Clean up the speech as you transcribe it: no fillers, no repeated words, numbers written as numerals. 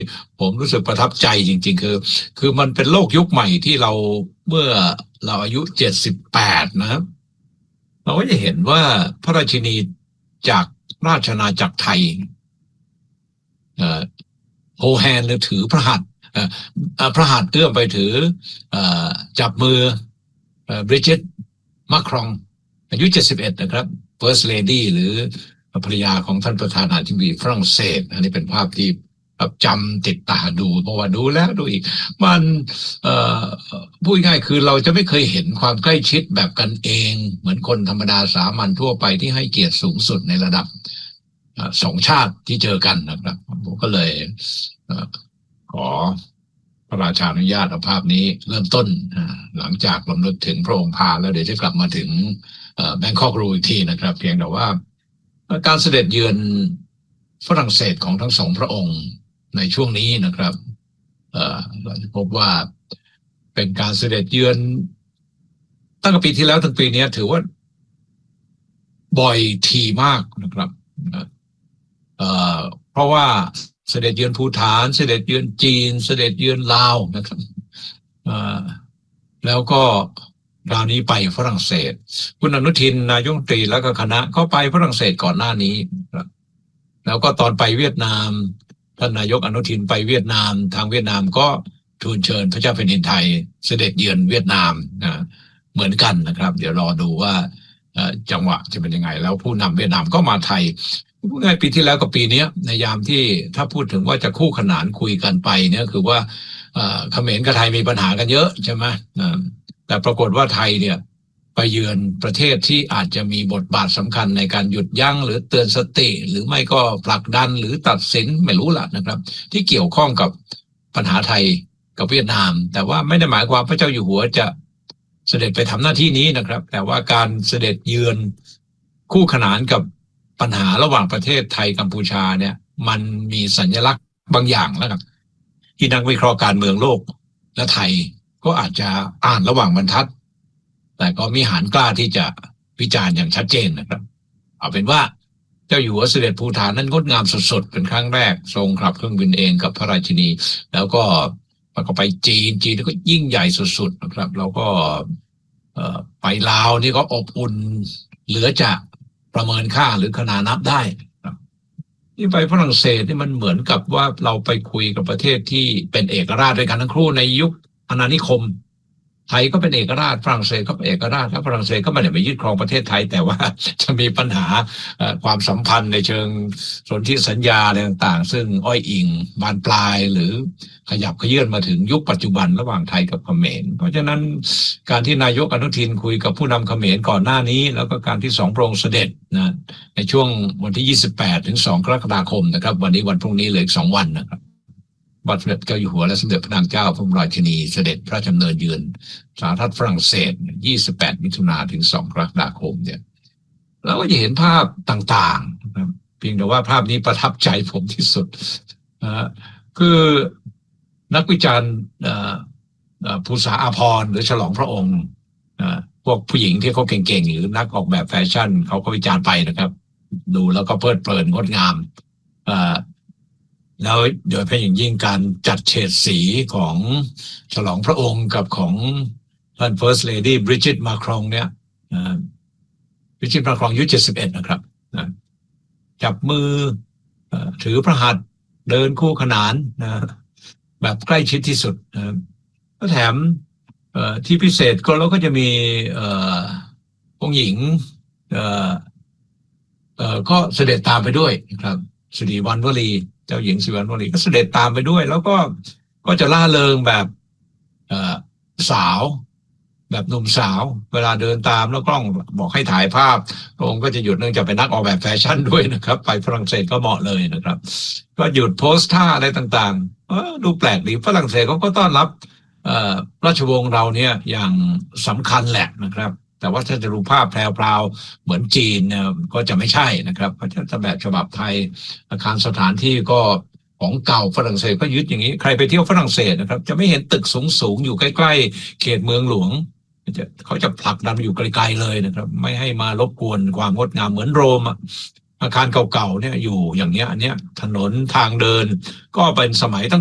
ผมรู้สึกประทับใจจริงๆคือมันเป็นโลกยุคใหม่ที่เราเมื่อเราอายุ78นะครับเราก็จะเห็นว่าพระราชินีจากราชอาณาจักรไทยโฮแฮนหรือถือพระหัตถ์พระหัตถ์เอื้อมไปถือจับมือบริจิตมาครองอายุ71นะครับ First Lady หรือภรรยาของท่านประธานาธิบดีฝรั่งเศสอันนี้เป็นภาพที่จำติดตาดูเพราะว่าดูแล้วดูอีกมันพูดง่ายคือเราจะไม่เคยเห็นความใกล้ชิดแบบกันเองเหมือนคนธรรมดาสามัญทั่วไปที่ให้เกียรติสูงสุดในระดับสองชาติที่เจอกันนะครับผมก็เลยขอพระราชานุญาตเอาภาพนี้เริ่มต้นหลังจากรำลึกถึงพระองค์พาแล้วเดี๋ยวจะกลับมาถึงแบงคอกรูอีกทีนะครับเพียงแต่ว่าการเสด็จเยือนฝรั่งเศสของทั้งสองพระองค์ในช่วงนี้นะครับเราจะพบว่าเป็นการเสด็จเยือนตั้งแต่ปีที่แล้วถึงปีนี้ถือว่าบ่อยทีมากนะครับเพราะว่าเสด็จเยือนภูฏานเสด็จเยือนจีนเสด็จเยือนลาวนะครับแล้วก็คราวนี้ไปฝรั่งเศสคุณอนุทินนายกรัฐมนตรีแล้วก็คณะก็ไปฝรั่งเศสก่อนหน้านี้แล้วก็ตอนไปเวียดนามท่านนายกอนุทินไปเวียดนามทางเวียดนามก็ทูลเชิญพระเจ้าแผ่นดินไทยเสด็จเยือนเวียดนามเหมือนกันนะครับเดี๋ยวรอดูว่าจังหวะจะเป็นยังไงแล้วผู้นำเวียดนามก็มาไทยในปีที่แล้วกับปีนี้ในยามที่ถ้าพูดถึงว่าจะคู่ขนานคุยกันไปเนี่ยคือว่าเขมรกับไทยมีปัญหากันเยอะใช่ไหมแต่ปรากฏว่าไทยเนี่ยไปเยือนประเทศที่อาจจะมีบทบาทสำคัญในการหยุดยั้งหรือเตือนสติหรือไม่ก็ผลักดันหรือตัดสินไม่รู้ล่ะนะครับที่เกี่ยวข้องกับปัญหาไทยกับเวียดนามแต่ว่าไม่ได้หมายความพระเจ้าอยู่หัวจะเสด็จไปทำหน้าที่นี้นะครับแต่ว่าการเสด็จเยือนคู่ขนานกับปัญหาระหว่างประเทศไทยกัมพูชาเนี่ยมันมีสัญลักษณ์บางอย่างแล้วครับที่นักวิเคราะห์การเมืองโลกและไทยก็อาจจะอ่านระหว่างบรรทัดแต่ก็มีหาญกล้าที่จะวิจารณ์อย่างชัดเจนนะครับเอาเป็นว่าเจ้าอยู่หัวเสด็จภูฏานนั้นงดงามสดๆเป็นครั้งแรกทรงขับเครื่องบินเองกับพระราชินีแล้วก็ไปจีนก็ยิ่งใหญ่สุดๆนะครับแล้วก็ไปลาวนี่ก็อบอุ่นเหลือจะประเมินค่าหรือขนานับได้ที่ไปฝรั่งเศสนี่มันเหมือนกับว่าเราไปคุยกับประเทศที่เป็นเอกราชด้วยกันทั้งคู่ในยุคอาณานิคมไทยก็เป็นเอกราชฝรั่งเศสก็เป็นเอกราชแล้วฝรั่งเศสก็ไม่ได้ไปยึดครองประเทศไทยแต่ว่าจะมีปัญหาความสัมพันธ์ในเชิงสนธิสัญญาอะไรต่างๆซึ่งอ้อยอิงบานปลายหรือขยับเขยื้อนมาถึงยุคปัจจุบันระหว่างไทยกับเขมรเพราะฉะนั้นการที่นายกอนุทินคุยกับผู้นำเขมรก่อนหน้านี้แล้วก็การที่สองพระองค์เสด็จนะในช่วงวันที่28ถึง2กรกฎาคมนะครับวันนี้วันพรุ่งนี้เหลืออีก2วันนะครับบัดสมเด็จเจ้าอยู่หัวและสมเด็จพระนางเจ้าพระบรมราชินีเสด็จพระราชดำเนินเยือนสาธารณรัฐฝรั่งเศส28มิถุนายนถึง2กรกฎาคมเนี่ยเราก็จะเห็นภาพต่างๆนะครับเพียงแต่ว่าภาพนี้ประทับใจผมที่สุดคือนักวิจารณ์ภูษาอาภรณ์หรือฉลองพระองค์พวกผู้หญิงที่เขาเก่งๆหรือนักออกแบบแฟชั่นเขาก็วิจารณ์ไปนะครับดูแล้วก็เพลิดเพลินงดงามแล้วโดยเฉพาะอย่างยิ่งการจัดเฉดสีของฉลองพระองค์กับของท่าน First Lady บริจิตมาครองเนี่ยบริจิตมาครองอายุ71นะครับจับมือถือพระหัตถ์เดินคู่ขนานแบบใกล้ชิดที่สุดก็แถมที่พิเศษก็เราก็จะมีองค์หญิงก็เสด็จตามไปด้วยนะครับสิริวัณวลีเจ้าหญิงสิริวัณวลีก็เสด็จตามไปด้วยแล้วก็จะล่าเริงแบบสาวแบบหนุ่มสาวเวลาเดินตามแล้วกล้องบอกให้ถ่ายภาพพระองค์ก็จะหยุดเนื่องจากเป็นนักออกแบบแฟชั่นด้วยนะครับไปฝรั่งเศสก็เหมาะเลยนะครับก็หยุดโพสท่าอะไรต่างๆดูแปลกดีฝรั่งเศสเขาก็ต้อนรับราชวงศ์เราเนี่ยอย่างสำคัญแหละนะครับแต่ว่าถ้าจะดูภาพแพรวๆเหมือนจีนเนี่ยก็จะไม่ใช่นะครับเพราะจะแบบฉบับไทยอาคารสถานที่ก็ของเก่าฝรั่งเศสก็ยึดอย่างนี้ใครไปเที่ยวฝรั่งเศสนะครับจะไม่เห็นตึกสูงอยู่ใกล้ๆเขตเมืองหลวงเขาจะผลักดันอยู่ไกลๆเลยนะครับไม่ให้มารบกวนความงดงามเหมือนโรมอาคารเก่าๆเนี่ยอยู่อย่างเนี้ยอันเนี้ยถนนทางเดินก็เป็นสมัยตั้ง